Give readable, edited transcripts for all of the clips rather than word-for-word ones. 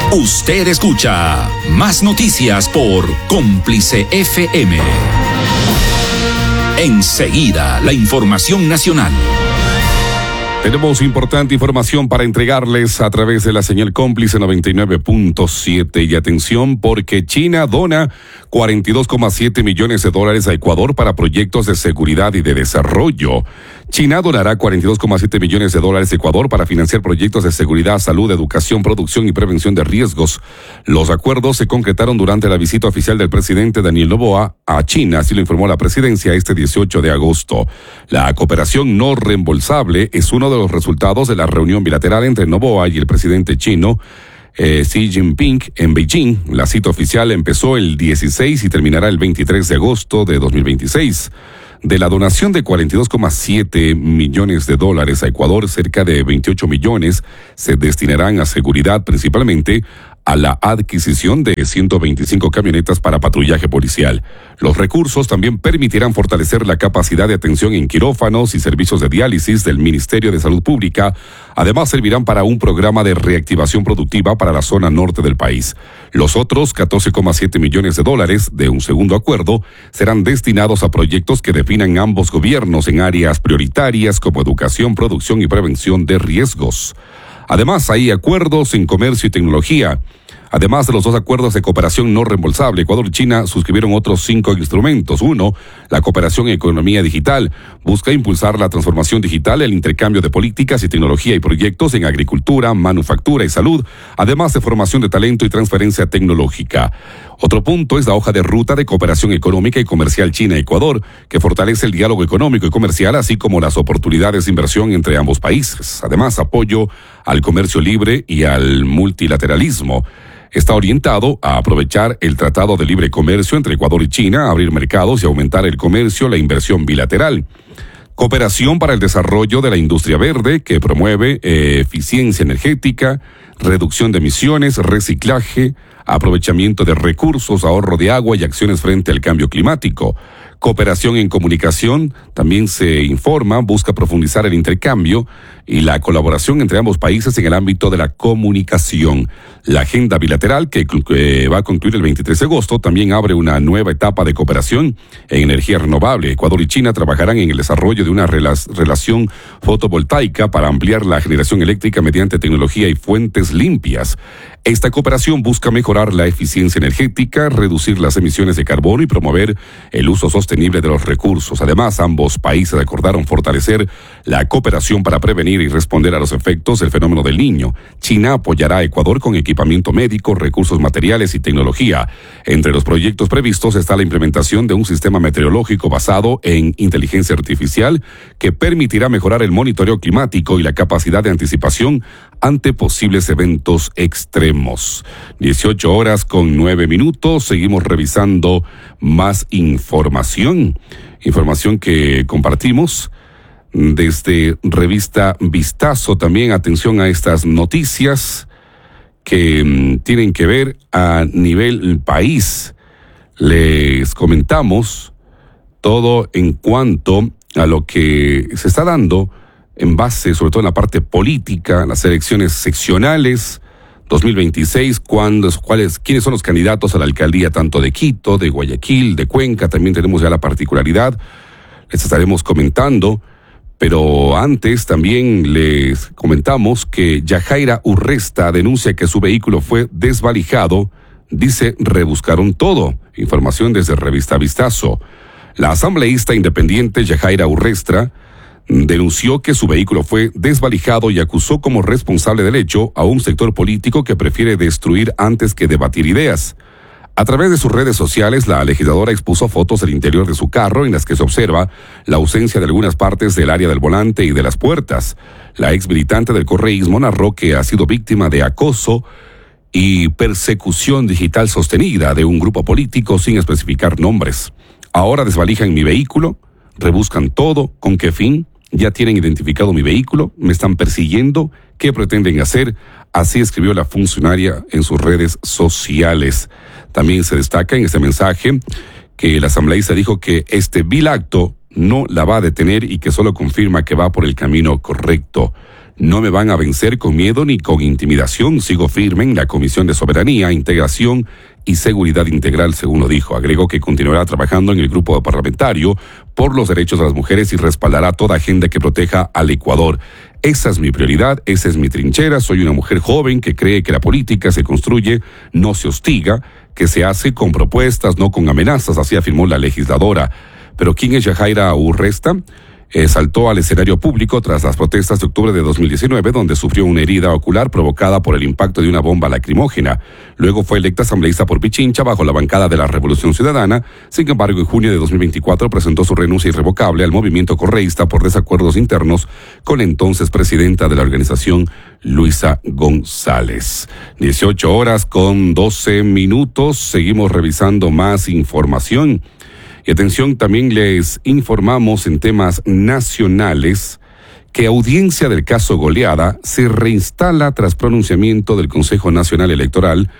Usted escucha Más Noticias por Cómplice FM. Enseguida, la información nacional. Tenemos importante información para entregarles a través de la señal Cómplice 99.7. Y atención, porque China dona $42,7 millones a Ecuador para proyectos de seguridad y de desarrollo. China donará $42,7 millones a Ecuador para financiar proyectos de seguridad, salud, educación, producción y prevención de riesgos. Los acuerdos se concretaron durante la visita oficial del presidente Daniel Noboa a China, así lo informó la presidencia este 18 de agosto. La cooperación no reembolsable es uno de los resultados de la reunión bilateral entre Noboa y el presidente chino Xi Jinping en Beijing. La cita oficial empezó el 16 y terminará el 23 de agosto de 2026. De la donación de $42,7 millones a Ecuador, cerca de 28 millones se destinarán a seguridad, principalmente a la adquisición de 125 camionetas para patrullaje policial. Los recursos también permitirán fortalecer la capacidad de atención en quirófanos y servicios de diálisis del Ministerio de Salud Pública. Además, servirán para un programa de reactivación productiva para la zona norte del país. Los otros $14,7 millones de un segundo acuerdo serán destinados a proyectos que definan ambos gobiernos en áreas prioritarias como educación, producción y prevención de riesgos. Además, hay acuerdos en comercio y tecnología. Además de los dos acuerdos de cooperación no reembolsable, Ecuador y China suscribieron otros 5 instrumentos. Uno, la cooperación en economía digital. Busca impulsar la transformación digital, el intercambio de políticas y tecnología y proyectos en agricultura, manufactura y salud, además de formación de talento y transferencia tecnológica. Otro punto es la hoja de ruta de cooperación económica y comercial China-Ecuador, que fortalece el diálogo económico y comercial, así como las oportunidades de inversión entre ambos países. Además, apoyo al comercio libre y al multilateralismo. Está orientado a aprovechar el Tratado de Libre Comercio entre Ecuador y China, abrir mercados y aumentar el comercio, la inversión bilateral. Cooperación para el desarrollo de la industria verde, que promueve eficiencia energética, reducción de emisiones, reciclaje, aprovechamiento de recursos, ahorro de agua y acciones frente al cambio climático. Cooperación en comunicación, también se informa, busca profundizar el intercambio y la colaboración entre ambos países en el ámbito de la comunicación. La agenda bilateral, que va a concluir el 23 de agosto, también abre una nueva etapa de cooperación en energía renovable. Ecuador y China trabajarán en el desarrollo de una relación fotovoltaica para ampliar la generación eléctrica mediante tecnología y fuentes limpias. Esta cooperación busca mejorar la eficiencia energética, reducir las emisiones de carbono y promover el uso sostenible de los recursos. Además, ambos países acordaron fortalecer la cooperación para prevenir y responder a los efectos del fenómeno del Niño. China apoyará a Ecuador con equipamiento médico, recursos materiales y tecnología. Entre los proyectos previstos está la implementación de un sistema meteorológico basado en inteligencia artificial que permitirá mejorar el monitoreo climático y la capacidad de anticipación ante posibles eventos extremos. 18:09. Seguimos revisando más información que compartimos desde Revista Vistazo. También atención a estas noticias que tienen que ver a nivel país. Les comentamos todo en cuanto a lo que se está dando en base, sobre todo en la parte política, las elecciones seccionales 2026, quiénes son los candidatos a la alcaldía tanto de Quito, de Guayaquil, de Cuenca. También tenemos ya la particularidad, les estaremos comentando, pero antes también les comentamos que Yajaira Urresta denuncia que su vehículo fue desvalijado. Dice, rebuscaron todo. Información desde Revista Vistazo. La asambleísta independiente Yajaira Urresta denunció que su vehículo fue desvalijado y acusó como responsable del hecho a un sector político que prefiere destruir antes que debatir ideas. A través de sus redes sociales, la legisladora expuso fotos del interior de su carro en las que se observa la ausencia de algunas partes del área del volante y de las puertas. La ex militante del correísmo narró que ha sido víctima de acoso y persecución digital sostenida de un grupo político sin especificar nombres. Ahora desvalijan mi vehículo, rebuscan todo, ¿con qué fin? Ya tienen identificado mi vehículo, me están persiguiendo, ¿qué pretenden hacer? Así escribió la funcionaria en sus redes sociales. También se destaca en este mensaje que el asambleísta dijo que este vil acto no la va a detener y que solo confirma que va por el camino correcto. No me van a vencer con miedo ni con intimidación. Sigo firme en la Comisión de Soberanía, Integración y Seguridad Integral, según lo dijo. Agregó que continuará trabajando en el grupo parlamentario por los derechos de las mujeres y respaldará toda agenda que proteja al Ecuador. Esa es mi prioridad, esa es mi trinchera. Soy una mujer joven que cree que la política se construye, no se hostiga, que se hace con propuestas, no con amenazas, así afirmó la legisladora. Pero ¿quién es Yajaira Urresta? Saltó al escenario público tras las protestas de octubre de 2019, donde sufrió una herida ocular provocada por el impacto de una bomba lacrimógena. Luego fue electa asambleísta por Pichincha bajo la bancada de la Revolución Ciudadana. Sin embargo, en junio de 2024 presentó su renuncia irrevocable al movimiento correísta por desacuerdos internos con la entonces presidenta de la organización, Luisa González. 18:12. Seguimos revisando más información. Y atención, también les informamos en temas nacionales que audiencia del caso Goleada se reinstala tras pronunciamiento del Consejo Nacional Electoral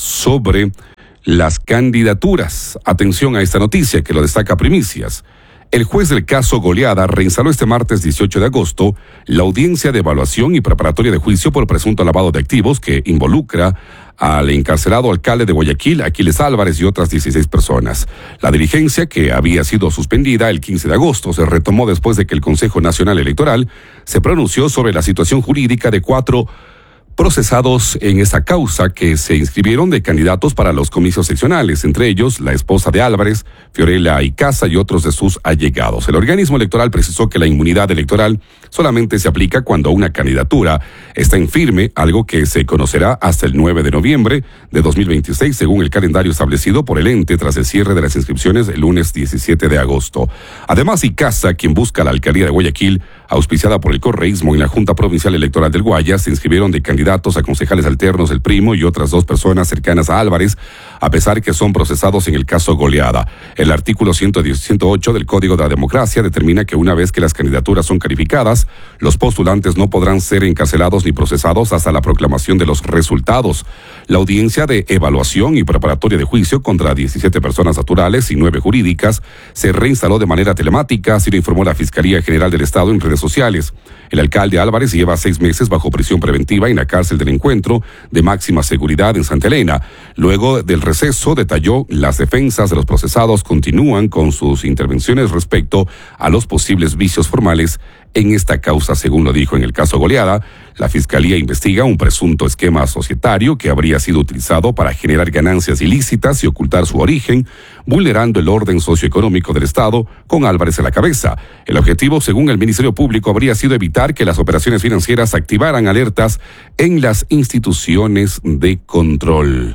sobre las candidaturas. Atención a esta noticia que lo destaca Primicias. El juez del caso Goleada reinstaló este martes 18 de agosto la audiencia de evaluación y preparatoria de juicio por presunto lavado de activos que involucra al encarcelado alcalde de Guayaquil, Aquiles Álvarez, y otras 16 personas. La diligencia, que había sido suspendida el 15 de agosto, se retomó después de que el Consejo Nacional Electoral se pronunció sobre la situación jurídica de 4 procesados en esa causa que se inscribieron de candidatos para los comicios seccionales, entre ellos la esposa de Álvarez, Fiorella Icaza, y otros de sus allegados. El organismo electoral precisó que la inmunidad electoral solamente se aplica cuando una candidatura está en firme, algo que se conocerá hasta el 9 de noviembre de 2026, según el calendario establecido por el ente tras el cierre de las inscripciones el lunes 17 de agosto. Además, Icaza, quien busca la alcaldía de Guayaquil, auspiciada por el correísmo en la Junta Provincial Electoral del Guayas, se inscribieron de candidatos a concejales alternos el Primo y otras 2 personas cercanas a Álvarez, a pesar que son procesados en el caso Goleada. El artículo 108 del Código de la Democracia determina que una vez que las candidaturas son calificadas, los postulantes no podrán ser encarcelados ni procesados hasta la proclamación de los resultados. La audiencia de evaluación y preparatoria de juicio contra 17 personas naturales y 9 jurídicas se reinstaló de manera telemática, así lo informó la Fiscalía General del Estado en redes sociales. El alcalde Álvarez lleva 6 meses bajo prisión preventiva en la cárcel del Encuentro de máxima seguridad en Santa Elena. Luego del receso, detalló, las defensas de los procesados continúan con sus intervenciones respecto a los posibles vicios formales en esta causa, según lo dijo en el caso Goleada. La Fiscalía investiga un presunto esquema societario que habría sido utilizado para generar ganancias ilícitas y ocultar su origen, vulnerando el orden socioeconómico del Estado, con Álvarez a la cabeza. El objetivo, según el Ministerio Público, habría sido evitar que las operaciones financieras activaran alertas en las instituciones de control.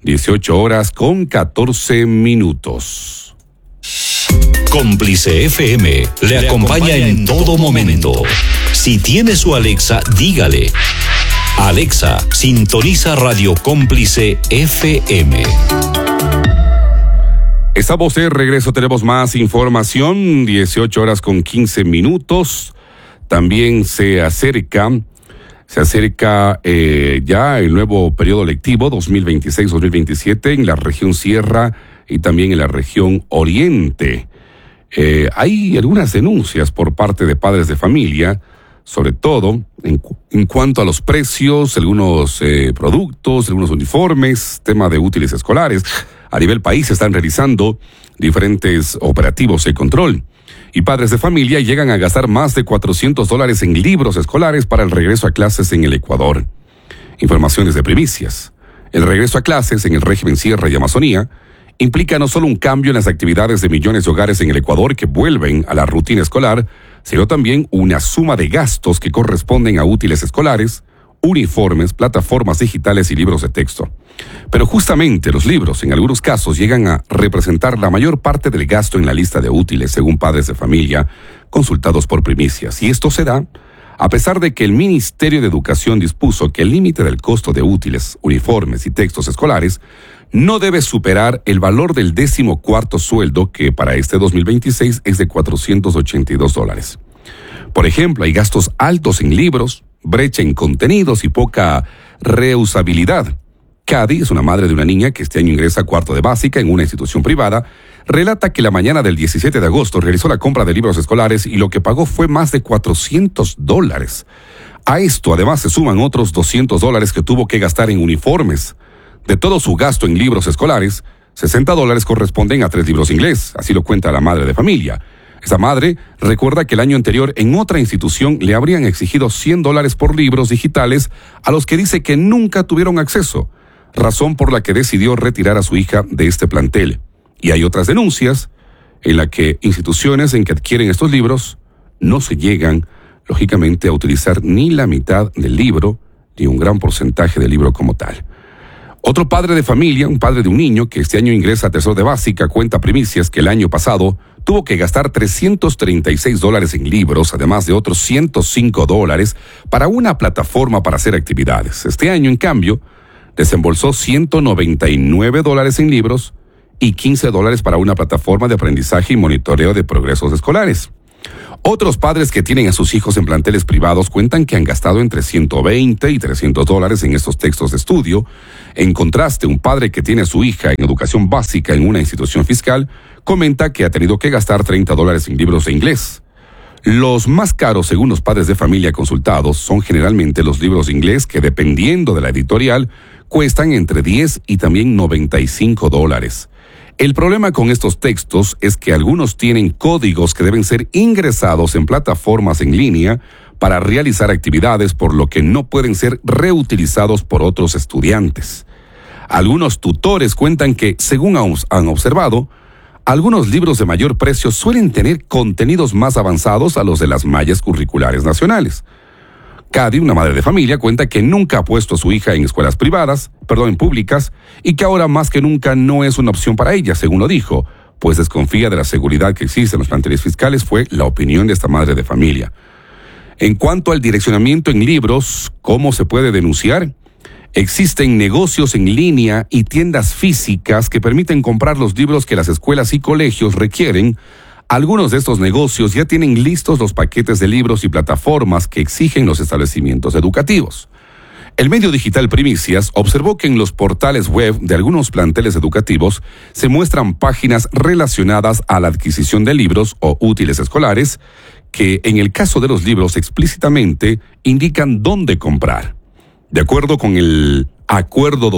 18:14. Cómplice FM le acompaña en todo momento. Si tiene su Alexa, dígale: Alexa, sintoniza Radio Cómplice FM. Estamos de regreso, tenemos más información. 18:15. También se acerca ya el nuevo periodo lectivo 2026-2027 en la región Sierra y también en la región Oriente. Hay algunas denuncias por parte de padres de familia, sobre todo en cuanto a los precios, algunos productos, algunos uniformes, tema de útiles escolares. A nivel país se están realizando diferentes operativos de control. Y padres de familia llegan a gastar más de $400 en libros escolares para el regreso a clases en el Ecuador. Informaciones de Primicias. El regreso a clases en el régimen Sierra y Amazonía implica no solo un cambio en las actividades de millones de hogares en el Ecuador que vuelven a la rutina escolar, sino también una suma de gastos que corresponden a útiles escolares, uniformes, plataformas digitales y libros de texto. Pero justamente los libros, en algunos casos, llegan a representar la mayor parte del gasto en la lista de útiles, según padres de familia consultados por Primicias. Y esto se da a pesar de que el Ministerio de Educación dispuso que el límite del costo de útiles, uniformes y textos escolares no debe superar el valor del 14º sueldo, que para este 2026 es de $482. Por ejemplo, hay gastos altos en libros, brecha en contenidos y poca reusabilidad. Cady es una madre de una niña que este año ingresa a 4º de básica en una institución privada. Relata que la mañana del 17 de agosto realizó la compra de libros escolares y lo que pagó fue más de $400. A esto además se suman otros $200 que tuvo que gastar en uniformes. De todo su gasto en libros escolares, $60 corresponden a 3 libros inglés, así lo cuenta la madre de familia. Esa madre recuerda que el año anterior en otra institución le habrían exigido $100 por libros digitales a los que dice que nunca tuvieron acceso, razón por la que decidió retirar a su hija de este plantel. Y hay otras denuncias en las que instituciones en que adquieren estos libros no se llegan, lógicamente, a utilizar ni la mitad del libro, ni un gran porcentaje del libro como tal. Otro padre de familia, un padre de un niño que este año ingresa a tercero de básica, cuenta primicias que el año pasado tuvo que gastar $336 en libros, además de otros $105 para una plataforma para hacer actividades. Este año, en cambio, desembolsó $199 en libros y $15 para una plataforma de aprendizaje y monitoreo de progresos escolares. Otros padres que tienen a sus hijos en planteles privados cuentan que han gastado entre $120 y $300 en estos textos de estudio. En contraste, un padre que tiene a su hija en educación básica en una institución fiscal comenta que ha tenido que gastar $30 en libros de inglés. Los más caros, según los padres de familia consultados, son generalmente los libros de inglés que, dependiendo de la editorial, cuestan entre $10 y también $95. El problema con estos textos es que algunos tienen códigos que deben ser ingresados en plataformas en línea para realizar actividades, por lo que no pueden ser reutilizados por otros estudiantes. Algunos tutores cuentan que, según han observado, algunos libros de mayor precio suelen tener contenidos más avanzados a los de las mallas curriculares nacionales. Cady, una madre de familia, cuenta que nunca ha puesto a su hija en escuelas públicas, y que ahora más que nunca no es una opción para ella, según lo dijo, pues desconfía de la seguridad que existe en los planteles fiscales, fue la opinión de esta madre de familia. En cuanto al direccionamiento en libros, ¿cómo se puede denunciar? Existen negocios en línea y tiendas físicas que permiten comprar los libros que las escuelas y colegios requieren. Algunos de estos negocios ya tienen listos los paquetes de libros y plataformas que exigen los establecimientos educativos. El medio digital Primicias observó que en los portales web de algunos planteles educativos se muestran páginas relacionadas a la adquisición de libros o útiles escolares que, en el caso de los libros, explícitamente indican dónde comprar. De acuerdo con el Acuerdo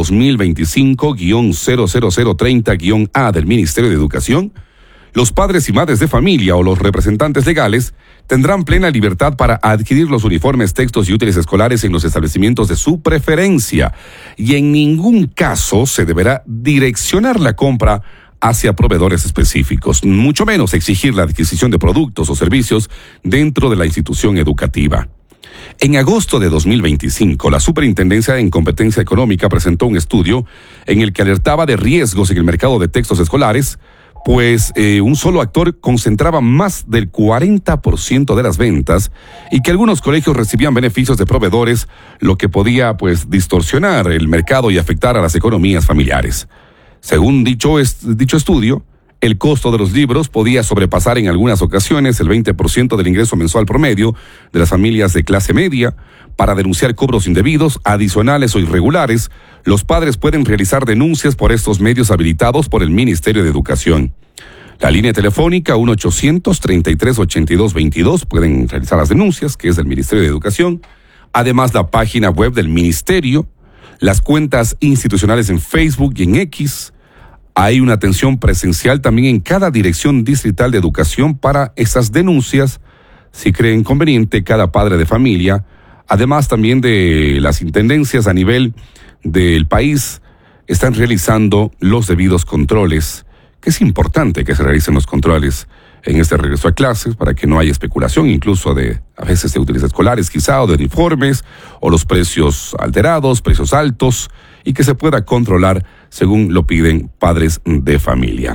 2025-00030-A del Ministerio de Educación, los padres y madres de familia o los representantes legales tendrán plena libertad para adquirir los uniformes, textos y útiles escolares en los establecimientos de su preferencia, y en ningún caso se deberá direccionar la compra hacia proveedores específicos, mucho menos exigir la adquisición de productos o servicios dentro de la institución educativa. En agosto de 2025, la Superintendencia en Competencia Económica presentó un estudio en el que alertaba de riesgos en el mercado de textos escolares, pues un solo actor concentraba más del 40% de las ventas y que algunos colegios recibían beneficios de proveedores, lo que podía distorsionar el mercado y afectar a las economías familiares. Según dicho estudio, el costo de los libros podía sobrepasar en algunas ocasiones el 20% del ingreso mensual promedio de las familias de clase media. Para denunciar cobros indebidos, adicionales o irregulares, los padres pueden realizar denuncias por estos medios habilitados por el Ministerio de Educación. La línea telefónica 1-800-33-82-22 pueden realizar las denuncias, que es del Ministerio de Educación. Además, la página web del Ministerio, las cuentas institucionales en Facebook y en X. Hay una atención presencial también en cada dirección distrital de educación para esas denuncias, si creen conveniente, cada padre de familia. Además, también de las intendencias a nivel del país están realizando los debidos controles, que es importante que se realicen los controles en este regreso a clases para que no haya especulación, incluso a veces de útiles escolares quizá, o de uniformes, o los precios alterados, precios altos, y que se pueda controlar según lo piden padres de familia.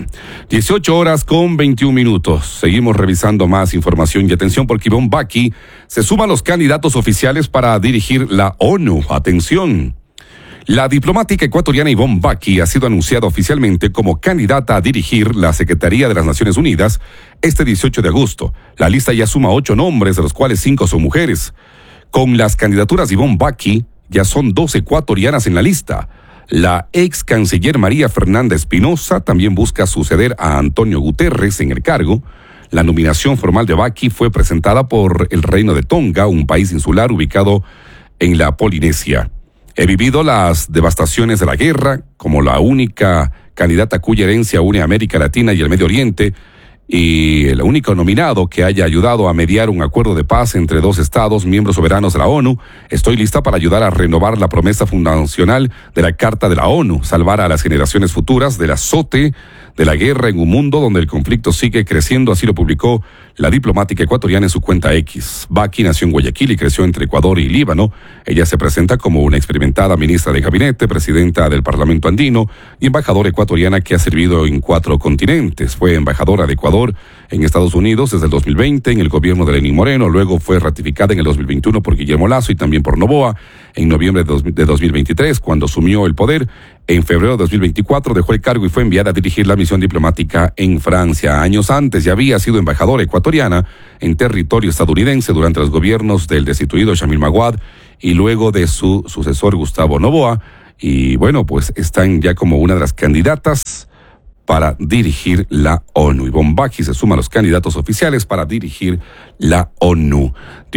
18:21. Seguimos revisando más información y atención, porque Ivonne Baki se suma a los candidatos oficiales para dirigir la ONU. Atención. La diplomática ecuatoriana Ivonne Baki ha sido anunciada oficialmente como candidata a dirigir la Secretaría de las Naciones Unidas este 18 de agosto. La lista ya suma 8 nombres, de los cuales 5 son mujeres. Con las candidaturas de Ivonne Baki, ya son 2 ecuatorianas en la lista. La ex canciller María Fernanda Espinosa también busca suceder a Antonio Guterres en el cargo. La nominación formal de Baki fue presentada por el Reino de Tonga, un país insular ubicado en la Polinesia. He vivido las devastaciones de la guerra como la única candidata cuya herencia une a América Latina y el Medio Oriente, y el único nominado que haya ayudado a mediar un acuerdo de paz entre dos estados miembros soberanos de la ONU. Estoy lista para ayudar a renovar la promesa fundacional de la Carta de la ONU, salvar a las generaciones futuras del azote de la guerra en un mundo donde el conflicto sigue creciendo, así lo publicó la diplomática ecuatoriana en su cuenta X. Baki nació en Guayaquil y creció entre Ecuador y Líbano. Ella se presenta como una experimentada ministra de gabinete, presidenta del Parlamento andino y embajadora ecuatoriana que ha servido en 4 continentes. Fue embajadora de Ecuador en Estados Unidos desde el 2020 en el gobierno de Lenín Moreno, luego fue ratificada en el 2021 por Guillermo Lasso y también por Noboa en noviembre de 2023, cuando asumió el poder. En febrero de 2024 dejó el cargo y fue enviada a dirigir la misión diplomática en Francia. Años antes ya había sido embajadora ecuatoriana en territorio estadounidense durante los gobiernos del destituido Shamil Maguad y luego de su sucesor Gustavo Noboa. Y bueno, pues están ya como una de las candidatas para dirigir la ONU. Ivonne Baki se suma a los candidatos oficiales para dirigir la ONU.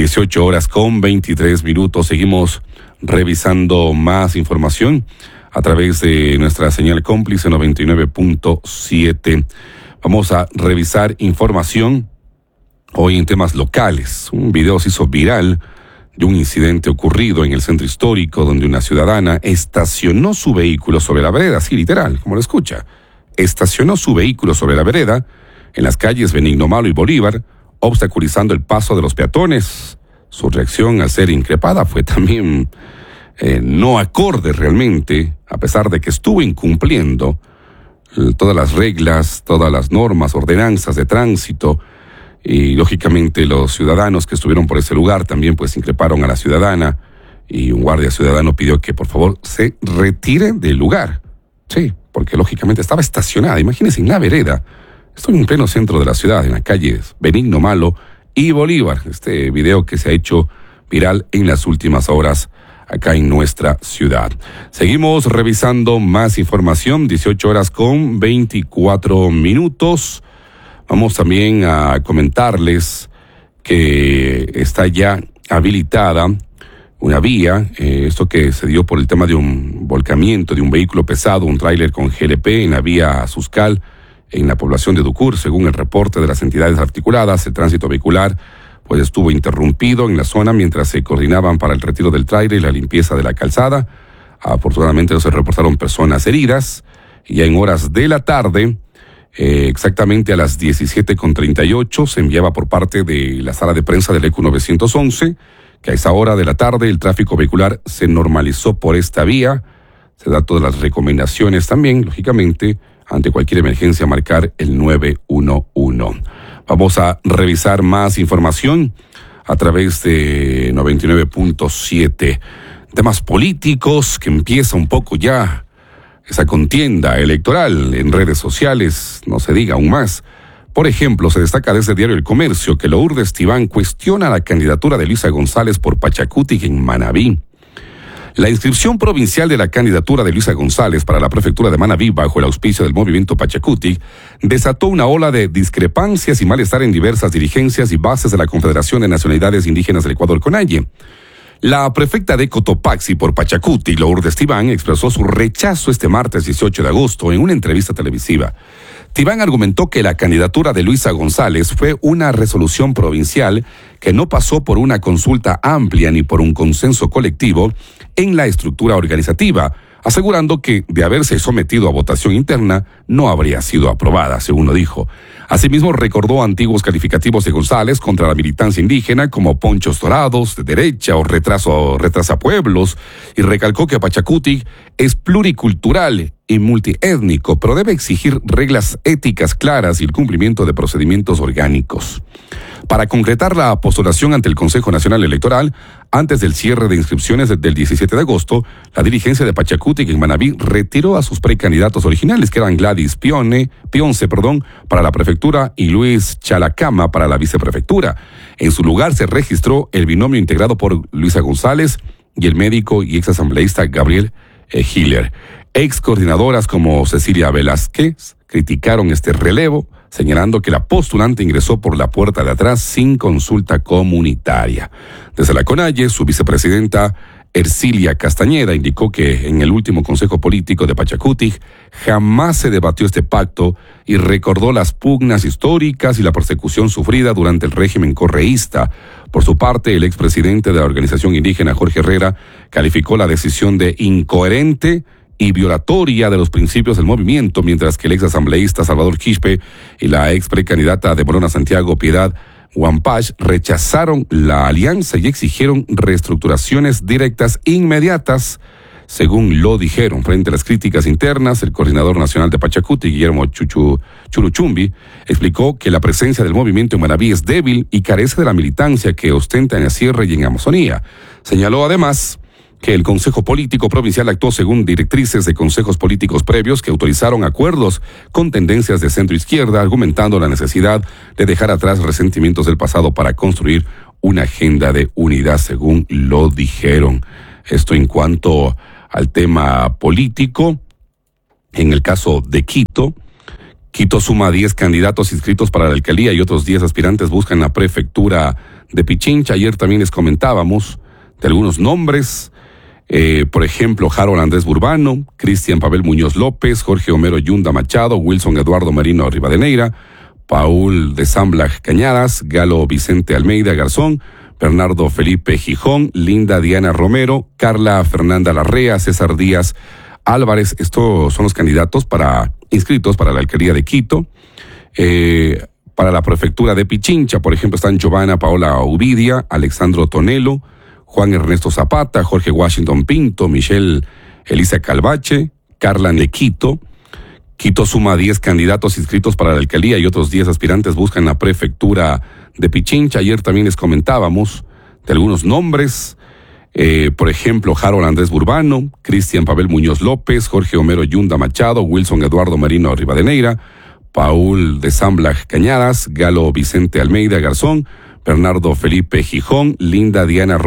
18:23. Seguimos revisando más información a través de nuestra señal cómplice 99.7. Vamos a revisar información hoy en temas locales. Un video se hizo viral de un incidente ocurrido en el centro histórico donde una ciudadana estacionó su vehículo sobre la vereda, así literal, como lo escucha. Estacionó su vehículo sobre la vereda en las calles Benigno Malo y Bolívar, obstaculizando el paso de los peatones. Su reacción al ser increpada fue también no acorde realmente, a pesar de que estuvo incumpliendo todas las reglas, todas las normas, ordenanzas de tránsito, y lógicamente los ciudadanos que estuvieron por ese lugar también pues increparon a la ciudadana, y un guardia ciudadano pidió que por favor se retire del lugar. Sí, porque lógicamente estaba estacionada, imagínense, en la vereda. Estoy en pleno centro de la ciudad, en las calles Benigno Malo y Bolívar. Este video que se ha hecho viral en las últimas horas acá en nuestra ciudad. Seguimos revisando más información, 18:24. Vamos también a comentarles que está ya habilitada una vía, esto que se dio por el tema de un volcamiento de un vehículo pesado, un tráiler con GLP en la vía Suscal, en la población de Ducur. Según el reporte de las entidades articuladas, el tránsito vehicular pues estuvo interrumpido en la zona mientras se coordinaban para el retiro del tráiler y la limpieza de la calzada. Afortunadamente no se reportaron personas heridas, y ya en horas de la tarde, exactamente a las 17:38, se enviaba por parte de la sala de prensa del ECU 911 que a esa hora de la tarde el tráfico vehicular se normalizó por esta vía. Se da todas las recomendaciones también, lógicamente, ante cualquier emergencia, marcar el 911. Vamos a revisar más información a través de 99.7. Temas políticos, que empieza un poco ya esa contienda electoral en redes sociales, no se diga aún más. Por ejemplo, se destaca desde el diario El Comercio que Lourdes Tibán cuestiona la candidatura de Luisa González por Pachacutic en Manabí. La inscripción provincial de la candidatura de Luisa González para la prefectura de Manabí bajo el auspicio del movimiento Pachacutic desató una ola de discrepancias y malestar en diversas dirigencias y bases de la Confederación de Nacionalidades Indígenas del Ecuador, CONAIE. La prefecta de Cotopaxi por Pachacutic, Lourdes Tibán, expresó su rechazo este martes 18 de agosto en una entrevista televisiva. Tibán argumentó que la candidatura de Luisa González fue una resolución provincial que no pasó por una consulta amplia ni por un consenso colectivo en la estructura organizativa, asegurando que, de haberse sometido a votación interna, no habría sido aprobada, según lo dijo. Asimismo, recordó antiguos calificativos de González contra la militancia indígena, como ponchos dorados, de derecha o retrasapueblos, y recalcó que Pachacutic es pluricultural y multiétnico, pero debe exigir reglas éticas claras y el cumplimiento de procedimientos orgánicos. Para concretar la postulación ante el Consejo Nacional Electoral, antes del cierre de inscripciones del 17 de agosto, la dirigencia de Pachacutic en Manabí retiró a sus precandidatos originales, que eran Gladys Pionce, para la prefectura y Luis Chalacama para la viceprefectura. En su lugar se registró el binomio integrado por Luisa González y el médico y exasambleísta Gabriel Hiller. Ex coordinadoras como Cecilia Velázquez criticaron este relevo, señalando que la postulante ingresó por la puerta de atrás sin consulta comunitaria. Desde la CONAIE, su vicepresidenta Ercilia Castañeda indicó que en el último Consejo Político de Pachacutic jamás se debatió este pacto y recordó las pugnas históricas y la persecución sufrida durante el régimen correísta. Por su parte, el expresidente de la organización indígena, Jorge Herrera, calificó la decisión de incoherente y violatoria de los principios del movimiento, mientras que el exasambleísta Salvador Quispe y la ex precandidata de Morona Santiago, Piedad Wampach, rechazaron la alianza y exigieron reestructuraciones directas inmediatas, según lo dijeron. Frente a las críticas internas, el coordinador nacional de Pachacuti, Guillermo Churuchumbi, explicó que la presencia del movimiento en Manabí es débil y carece de la militancia que ostenta en la Sierra y en Amazonía. Señaló además que el Consejo Político Provincial actuó según directrices de consejos políticos previos que autorizaron acuerdos con tendencias de centro-izquierda, argumentando la necesidad de dejar atrás resentimientos del pasado para construir una agenda de unidad, según lo dijeron. Esto en cuanto al tema político. En el caso de Quito, Quito suma 10 candidatos inscritos para la alcaldía y otros 10 aspirantes buscan la prefectura de Pichincha. Ayer también les comentábamos de algunos nombres. Por ejemplo, Harold Andrés Burbano, Cristian Pavel Muñoz López, Jorge Homero Yunda Machado, Wilson Eduardo Marino Rivadeneira, Paul de Samblag Cañadas, Galo Vicente Almeida Garzón, Bernardo Felipe Gijón, Linda Diana Romero, Carla Fernanda Larrea, César Díaz Álvarez. Estos son los candidatos inscritos para la alcaldía de Quito. Para la prefectura de Pichincha, por ejemplo, están Giovanna Paola Ubidia, Alexandro Tonelo, Juan Ernesto Zapata, Jorge Washington Pinto, Michelle Elisa Calvache, Carla Nequito. Quito suma 10 candidatos inscritos para la alcaldía y otros 10 aspirantes buscan la prefectura de Pichincha. Ayer también les comentábamos de algunos nombres. Por ejemplo, Harold Andrés Burbano, Cristian Pavel Muñoz López, Jorge Homero Yunda Machado, Wilson Eduardo Marino Rivadeneira, Paul de Samblag Cañadas, Galo Vicente Almeida Garzón, Bernardo Felipe Gijón, Linda Diana